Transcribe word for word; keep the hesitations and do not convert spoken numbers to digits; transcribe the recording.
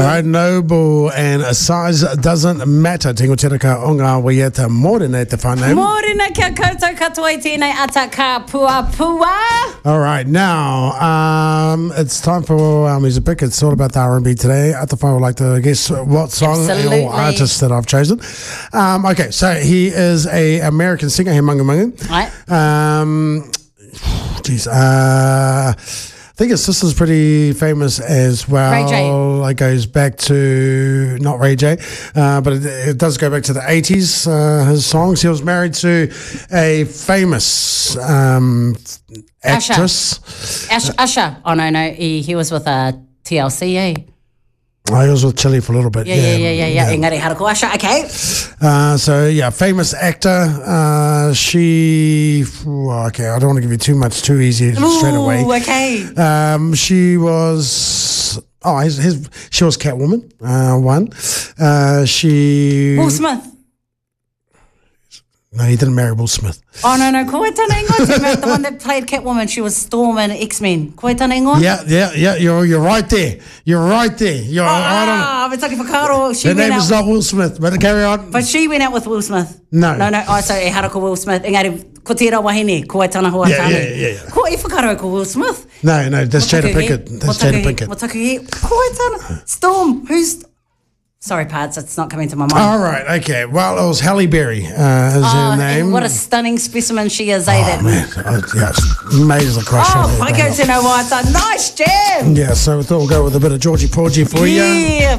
right, noble and size doesn't matter. Tingo tera ka o ngā waiata mōrena te whanau. Mōrena kia koutou katoa i tēnei ata ka pua pua. All right, now um, it's time for our music pick. It's all about the R and B today. Atawhai would like to guess what song Absolutely. or artist that I've chosen. Um, okay, so he is a American singer, he Mangu Mangu. Right. Um, geez, uh, I think his sister's pretty famous as well. Ray J. It goes back to, not Ray J, uh, but it, it does go back to the eighties, uh, his songs. He was married to a famous um, actress. Usher. Usher. Oh, no, no. He, he was with uh, T L C, eh? Oh, he was with Chile for a little bit. Yeah, yeah, yeah, yeah. yeah. Engari Harako Usher, okay. Uh, so, yeah, famous actor. Uh, she, ooh, okay, I don't want to give you too much, too easy straight away. Ooh, okay. Um, she was, oh, his, his, she was Catwoman, uh, one. Uh, she... Will Smith. No, he didn't marry Will Smith. Oh, no, no. Koe tana ingoa. The one that played Catwoman, she was Storm in X-Men. Koe tana ingoa? Yeah, yeah, yeah, you're, you're right there. You're right there. You're, Oh, I don't ah, I'm talking for Karo. She Her went name out. is not Will Smith, but carry on. But she went out with Will Smith. No. No, no. Oh, so e harako Will Smith. Engari, ko tērā wahine, ko e tana hoa Yeah, tāne. yeah, yeah, yeah. Ko e whakaro ko Will Smith. No, no, that's Jada Motuku Pinkett. he. That's Motuku Jada he. Pinkett. Motuku he. Ko e tana. Storm. Who's... Sorry, Pards, it's not coming to my mind. All right, okay. Well, it was Halle Berry, uh, is Oh, her and name. what a stunning specimen she is, eh? Oh, that man. Oh, yeah, it's amazing crush on Oh, her, I brother. go to know why it's a nice jam. Yeah, so we thought we'll go with a bit of Georgie Porgy for you. Yeah.